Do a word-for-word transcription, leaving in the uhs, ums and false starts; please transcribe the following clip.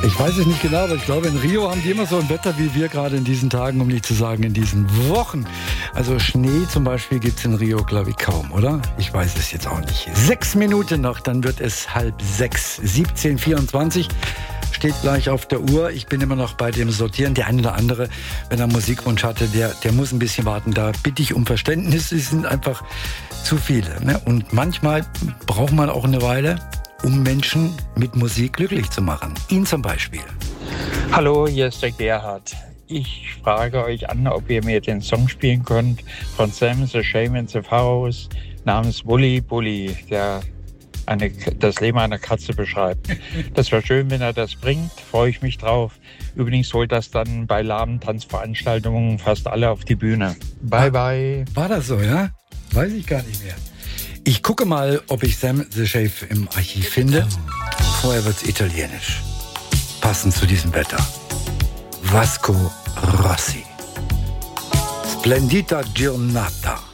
Ich weiß es nicht genau, aber ich glaube, in Rio haben die immer so ein Wetter wie wir gerade in diesen Tagen, um nicht zu sagen in diesen Wochen. Also Schnee zum Beispiel gibt es in Rio, glaube ich, kaum, oder? Ich weiß es jetzt auch nicht. Sechs Minuten noch, dann wird es halb sechs. siebzehn Uhr vierundzwanzig steht gleich auf der Uhr. Ich bin immer noch bei dem Sortieren. Der eine oder andere, wenn er einen Musikwunsch hatte, der, der muss ein bisschen warten. Da bitte ich um Verständnis. Es sind einfach zu viele. Ne? Und manchmal braucht man auch eine Weile, um Menschen mit Musik glücklich zu machen. Ihn zum Beispiel. Hallo, hier ist der Gerhard. Ich frage euch an, ob ihr mir den Song spielen könnt von Sam the Shame in the Pharaohs namens Bully Bully, der eine, das Leben einer Katze beschreibt. Das wäre schön, wenn er das bringt, freue ich mich drauf. Übrigens holt das dann bei lahmen Tanzveranstaltungen fast alle auf die Bühne. Bye, bye. War das so, ja? Weiß ich gar nicht mehr. Ich gucke mal, ob ich Sam the Shame im Archiv finde. Vorher wird's italienisch. Passend zu diesem Wetter. Vasco Rossi. Splendida giornata.